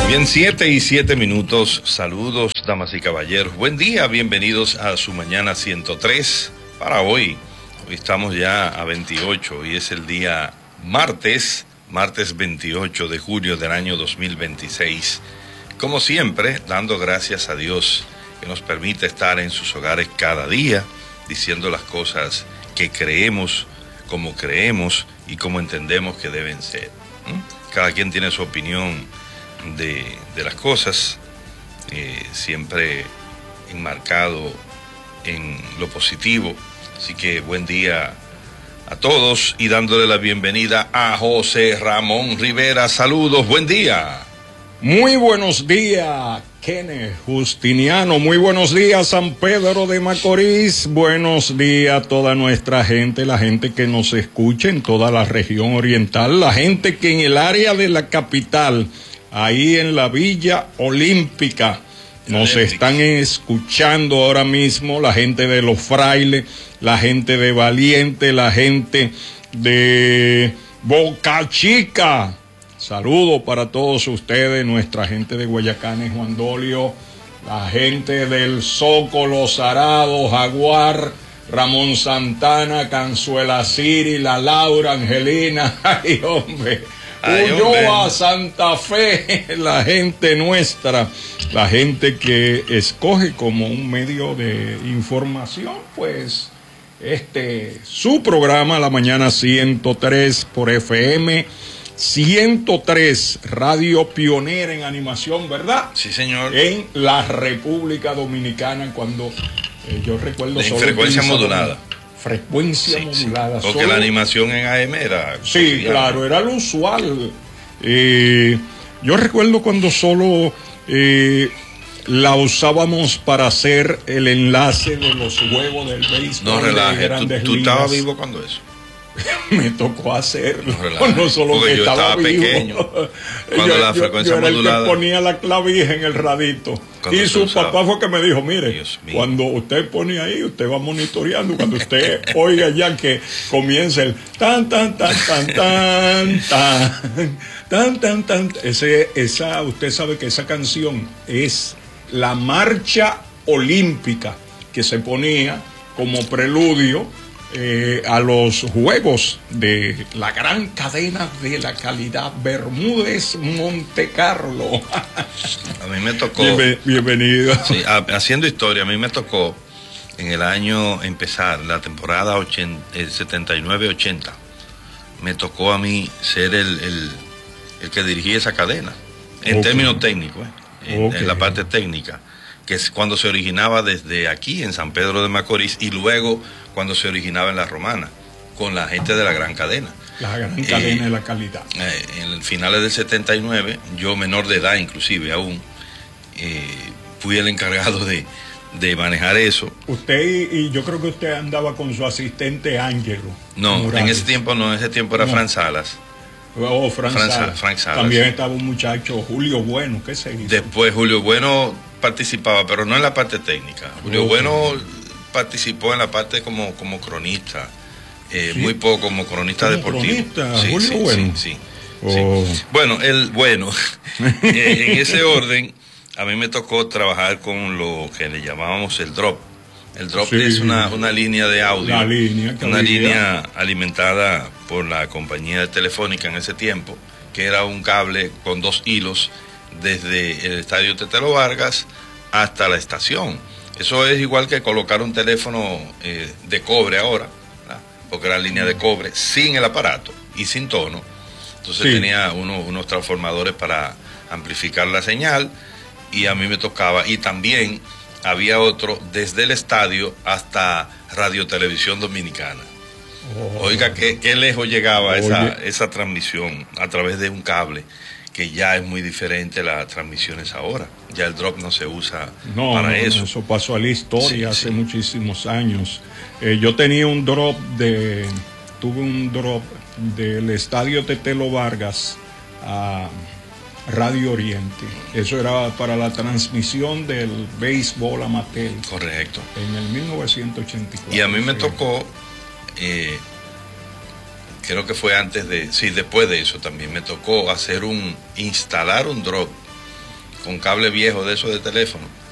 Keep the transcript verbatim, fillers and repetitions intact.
Bien, siete y siete minutos. Saludos, damas y caballeros. Buen día, bienvenidos a su mañana ciento tres para hoy. Hoy estamos ya a veintiocho y es el día martes, martes veintiocho de julio del año dos mil veintiséis. Como siempre, dando gracias a Dios que nos permite estar en sus hogares cada día, diciendo las cosas que creemos, como creemos y como entendemos que deben ser. ¿Mm? Cada quien tiene su opinión De, de las cosas, eh, siempre enmarcado en lo positivo. Así que buen día a todos y dándole la bienvenida a José Ramón Rivera. Saludos, buen día. Muy buenos días, Kenneth Justiniano. Muy buenos días, San Pedro de Macorís. Buenos días a toda nuestra gente, la gente que nos escucha en toda la región oriental, la gente que en el área de la capital, ahí en la Villa Olímpica, nos están escuchando ahora mismo, la gente de Los Frailes, la gente de Valiente, la gente de Boca Chica. Saludos para todos ustedes, nuestra gente de Guayacanes, Juan Dolio, la gente del Zócolo, Sarado, Jaguar, Ramón Santana, Canzuela Siri, la Laura, Angelina. Ay, hombre. Ulloa, Santa Fe, la gente nuestra, la gente que escoge como un medio de información, pues, este, su programa, La Mañana ciento tres por F M, ciento tres, radio pionera en animación, ¿verdad? Sí, señor. En la República Dominicana, cuando eh, yo recuerdo... En frecuencia modulada. Frecuencia sí, modulada. Sí, porque solo... la animación en A M era... Sí, claro, era lo usual. Eh, yo recuerdo cuando solo eh, la usábamos para hacer el enlace de los juegos del béisbol. No relajes, ¿tú, tú estabas vivo cuando eso? Me tocó hacerlo. No, no solo porque que yo estaba, estaba vivo. pequeño. Cuando yo, la frecuencia yo, yo era modulada. el que ponía la clavija en el radito. Cuando Y su usaba. papá fue que me dijo, mire, cuando usted pone ahí, usted va monitoreando. Cuando usted oiga ya que comienza el tan, tan, tan, tan, tan, tan, tan, tan, tan. Ese, esa, usted sabe que esa canción es la marcha olímpica que se ponía como preludio Eh, a los juegos de la gran cadena de la calidad Bermúdez Monte Carlo. A mí me tocó. Bien, bienvenido. Sí, a, haciendo historia, a mí me tocó en el año empezar la temporada ochenta, el setenta y nueve ochenta. Me tocó a mí ser el, el, el que dirigía esa cadena, en okay. términos técnicos, ¿eh? en, okay. en la parte técnica, que es cuando se originaba desde aquí en San Pedro de Macorís y luego cuando se originaba en La Romana, con la gente de la gran cadena. La gran cadena eh, de la calidad. Eh, en finales del setenta y nueve, yo menor de edad inclusive aún, eh, fui el encargado de, de manejar eso. Usted y, y yo creo que usted andaba con su asistente Ángelo. No, Morales. en ese tiempo no, en ese tiempo era no. Fran Salas. Oh, Fran, Fran, Salas. Frank Salas. También estaba un muchacho, Julio Bueno, ¿qué se hizo? Después Julio Bueno participaba, pero no en la parte técnica. Julio okay. Bueno participó en la parte como, como cronista, eh, sí. muy poco como cronista como deportivo. Cronista, sí, Julio sí, Bueno. Sí, sí, oh. sí. Bueno, el bueno, eh, en ese orden, a mí me tocó trabajar con lo que le llamábamos el drop. El drop sí. es una, una línea de audio, la línea que una había. línea alimentada por la compañía telefónica en ese tiempo, que era un cable con dos hilos desde el estadio Tetelo Vargas hasta la estación. Eso es igual que colocar un teléfono eh, de cobre ahora, ¿verdad? Porque era línea de cobre sin el aparato y sin tono. Entonces sí. tenía uno, unos transformadores para amplificar la señal y a mí me tocaba. Y también había otro desde el estadio hasta Radio Televisión Dominicana. Oh. Oiga, qué, qué lejos llegaba esa, esa transmisión a través de un cable, que ya es muy diferente las transmisiones ahora. Ya el drop no se usa no, para no, eso. No, eso pasó a la historia sí, hace sí. muchísimos años. Eh, yo tenía un drop de, tuve un drop del estadio Tetelo Vargas a Radio Oriente. Eso era para la transmisión del béisbol amateur. Correcto. En el mil novecientos ochenta y cuatro. Y a mí me tocó, eh, creo que fue antes de, sí, después de eso también me tocó hacer un, instalar un drop con cable viejo de eso de teléfono.